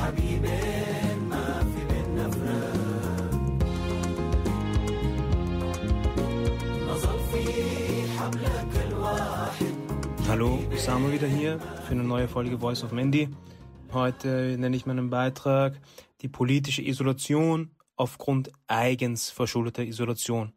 Hallo, Osama wieder hier für eine neue Folge Voice of Mendy. Heute nenne ich meinen Beitrag die politische Isolation aufgrund eigens verschuldeter Isolation.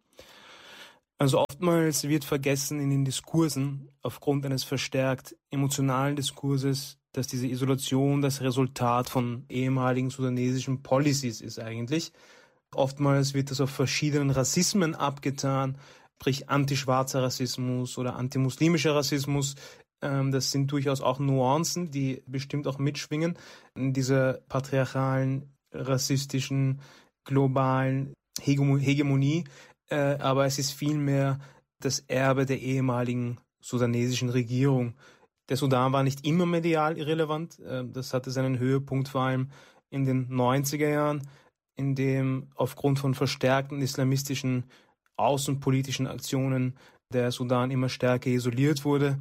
Also oftmals wird vergessen in den Diskursen, aufgrund eines verstärkt emotionalen Diskurses, dass diese Isolation das Resultat von ehemaligen sudanesischen Policies ist eigentlich. Oftmals wird das auf verschiedenen Rassismen abgetan, sprich antischwarzer Rassismus oder antimuslimischer Rassismus. Das sind durchaus auch Nuancen, die bestimmt auch mitschwingen in dieser patriarchalen, rassistischen, globalen Hegemonie. Aber es ist vielmehr das Erbe der ehemaligen sudanesischen Regierung. Der Sudan war nicht immer medial irrelevant. Das hatte seinen Höhepunkt vor allem in den 90er Jahren, in dem aufgrund von verstärkten islamistischen außenpolitischen Aktionen der Sudan immer stärker isoliert wurde.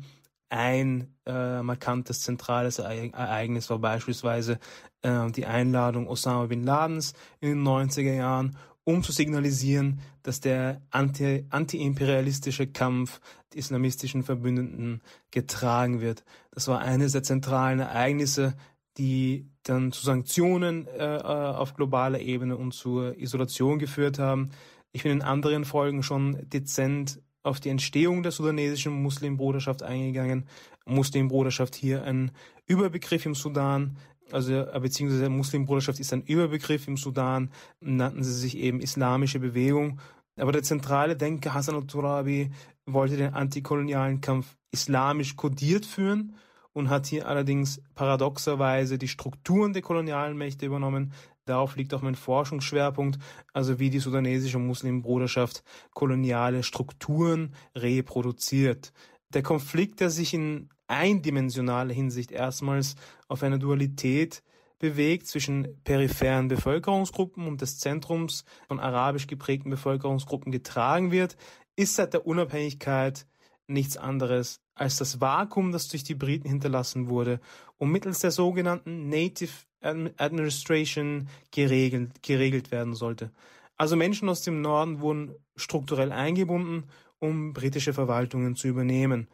Ein markantes zentrales Ereignis war beispielsweise die Einladung Osama bin Ladens in den 90er Jahren, um zu signalisieren, dass der anti-imperialistische Kampf der islamistischen Verbündeten getragen wird. Das war eines der zentralen Ereignisse, die dann zu Sanktionen auf globaler Ebene und zur Isolation geführt haben. Ich bin in anderen Folgen schon dezent auf die Entstehung der sudanesischen Muslimbruderschaft eingegangen. Muslimbruderschaft hier ein Überbegriff im Sudan, also beziehungsweise Muslimbruderschaft ist ein Überbegriff im Sudan, nannten sie sich eben Islamische Bewegung. Aber der zentrale Denker Hassan al-Turabi wollte den antikolonialen Kampf islamisch kodiert führen und hat hier allerdings paradoxerweise die Strukturen der kolonialen Mächte übernommen. Darauf liegt auch mein Forschungsschwerpunkt, also wie die sudanesische Muslimbruderschaft koloniale Strukturen reproduziert. Der Konflikt, der sich in eindimensionaler Hinsicht erstmals auf eine Dualität bewegt zwischen peripheren Bevölkerungsgruppen und des Zentrums von arabisch geprägten Bevölkerungsgruppen getragen wird, ist seit der Unabhängigkeit nichts anderes als das Vakuum, das durch die Briten hinterlassen wurde und mittels der sogenannten Native Administration geregelt werden sollte. Also Menschen aus dem Norden wurden strukturell eingebunden, um britische Verwaltungen zu übernehmen.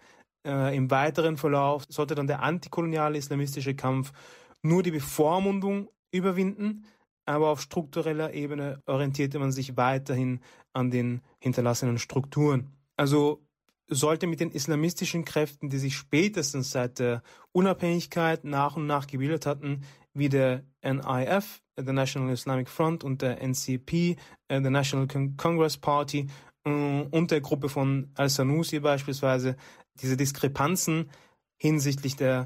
Im weiteren Verlauf sollte dann der antikoloniale islamistische Kampf nur die Bevormundung überwinden, aber auf struktureller Ebene orientierte man sich weiterhin an den hinterlassenen Strukturen. Also sollte mit den islamistischen Kräften, die sich spätestens seit der Unabhängigkeit nach und nach gebildet hatten, wie der NIF, der National Islamic Front, und der NCP, der National Congress Party, und der Gruppe von al-Sanusi beispielsweise, diese Diskrepanzen hinsichtlich der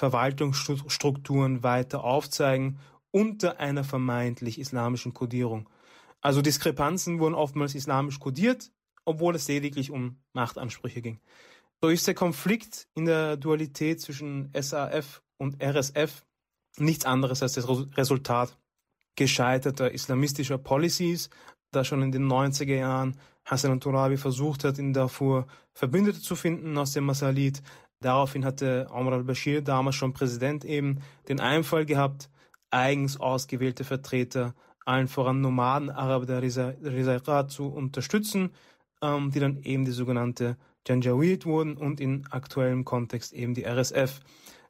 Verwaltungsstrukturen weiter aufzeigen unter einer vermeintlich islamischen Kodierung. Also Diskrepanzen wurden oftmals islamisch kodiert, obwohl es lediglich um Machtansprüche ging. So ist der Konflikt in der Dualität zwischen SAF und RSF nichts anderes als das Resultat gescheiterter islamistischer Policies, da schon in den 90er Jahren Hassan al-Turabi versucht hat, in Darfur Verbündete zu finden aus dem Masalid. Daraufhin hatte Omar al-Bashir, damals schon Präsident, eben den Einfall gehabt, eigens ausgewählte Vertreter, allen voran Nomaden-Araber der Rizaiqat zu unterstützen, die dann eben die sogenannte Janjaweed wurden und in aktuellem Kontext eben die RSF.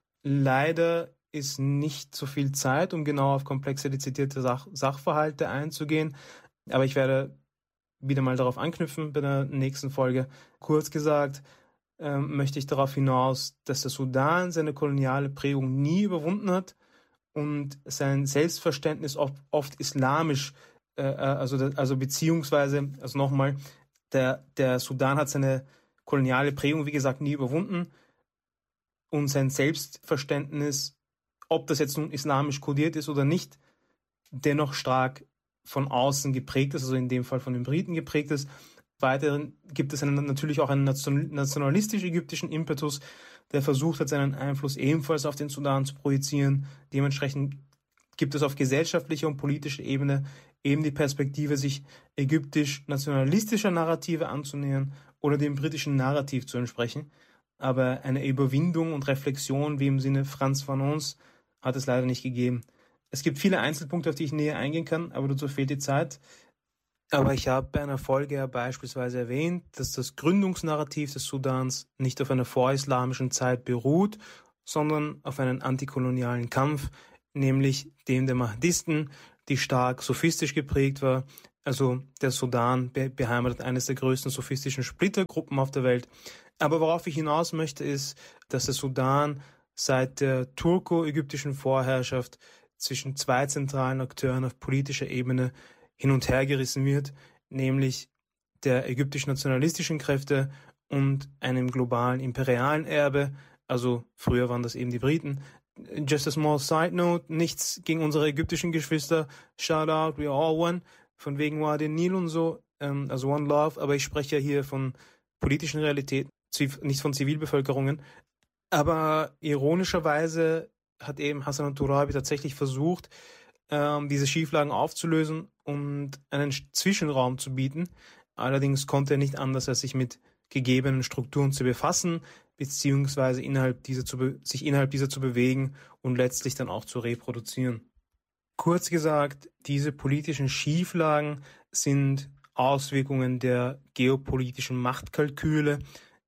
Leider ist nicht so viel Zeit, um genau auf komplexe, dezidierte Sachverhalte einzugehen, aber ich werde wieder mal darauf anknüpfen bei der nächsten Folge. Kurz gesagt, möchte ich darauf hinaus, dass der Sudan seine koloniale Prägung nie überwunden hat und sein Selbstverständnis oft islamisch, beziehungsweise nochmal, der Sudan hat seine koloniale Prägung, wie gesagt, nie überwunden und sein Selbstverständnis, ob das jetzt nun islamisch kodiert ist oder nicht, dennoch stark von außen geprägt ist, also in dem Fall von den Briten geprägt ist. Weiterhin gibt es natürlich auch einen nationalistisch-ägyptischen Impetus, der versucht hat, seinen Einfluss ebenfalls auf den Sudan zu projizieren. Dementsprechend gibt es auf gesellschaftlicher und politischer Ebene eben die Perspektive, sich ägyptisch-nationalistischer Narrative anzunähern oder dem britischen Narrativ zu entsprechen. Aber eine Überwindung und Reflexion wie im Sinne Frantz Fanons hat es leider nicht gegeben. Es gibt viele Einzelpunkte, auf die ich näher eingehen kann, aber dazu fehlt die Zeit. Aber ich habe bei einer Folge ja beispielsweise erwähnt, dass das Gründungsnarrativ des Sudans nicht auf einer vorislamischen Zeit beruht, sondern auf einen antikolonialen Kampf, nämlich dem der Mahdisten, die stark sophistisch geprägt war. Also der Sudan beheimatet eines der größten sophistischen Splittergruppen auf der Welt. Aber worauf ich hinaus möchte, ist, dass der Sudan seit der turko-ägyptischen Vorherrschaft zwischen zwei zentralen Akteuren auf politischer Ebene hin und her gerissen wird, nämlich der ägyptisch-nationalistischen Kräfte und einem globalen imperialen Erbe, also früher waren das eben die Briten. Just a small side note, nichts gegen unsere ägyptischen Geschwister, shout out, we are all one, von wegen war den Nil und so, also one love, aber ich spreche ja hier von politischen Realitäten, nicht von Zivilbevölkerungen. Aber ironischerweise hat eben Hassan al-Turabi tatsächlich versucht, diese Schieflagen aufzulösen und einen Zwischenraum zu bieten. Allerdings konnte er nicht anders, als sich mit gegebenen Strukturen zu befassen, beziehungsweise sich innerhalb dieser zu bewegen und letztlich dann auch zu reproduzieren. Kurz gesagt, diese politischen Schieflagen sind Auswirkungen der geopolitischen Machtkalküle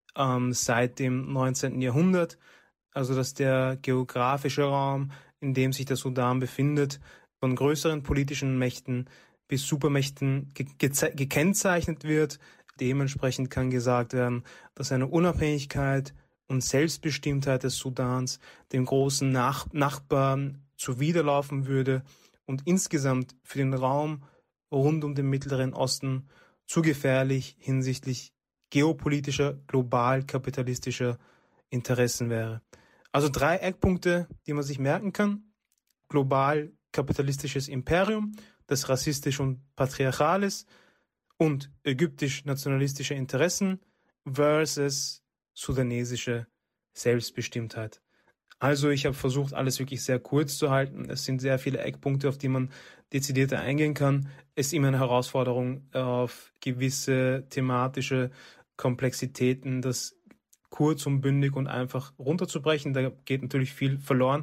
seit dem 19. Jahrhundert, also dass der geografische Raum, in dem sich der Sudan befindet, von größeren politischen Mächten bis Supermächten gekennzeichnet wird. Dementsprechend kann gesagt werden, dass eine Unabhängigkeit und Selbstbestimmtheit des Sudans dem großen Nachbarn zuwiderlaufen würde und insgesamt für den Raum rund um den Mittleren Osten zu gefährlich hinsichtlich geopolitischer, global-kapitalistischer Interessen wäre. Also 3 Eckpunkte, die man sich merken kann. Global-kapitalistisches Imperium, das rassistisch und patriarchal ist, und ägyptisch-nationalistische Interessen versus sudanesische Selbstbestimmtheit. Also ich habe versucht, alles wirklich sehr kurz zu halten. Es sind sehr viele Eckpunkte, auf die man dezidierter eingehen kann. Es ist immer eine Herausforderung, auf gewisse thematische Komplexitäten das kurz und bündig und einfach runterzubrechen. Da geht natürlich viel verloren,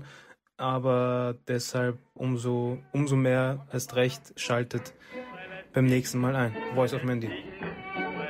aber deshalb umso mehr erst recht schaltet beim nächsten Mal ein. Voice of Mendy.